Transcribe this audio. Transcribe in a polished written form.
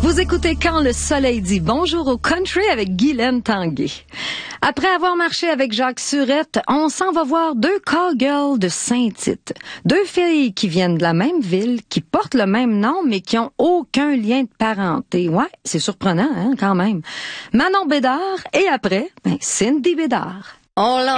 Vous écoutez Quand le soleil dit bonjour au country avec Guylaine Tanguay. Après avoir marché avec Jacques Surette, on s'en va voir deux cowgirls de Saint-Tite. Deux filles qui viennent de la même ville, qui portent le même nom, mais qui ont aucun lien de parenté. Ouais, c'est surprenant, hein, quand même. Manon Bédard et après, Cindy Bédard. On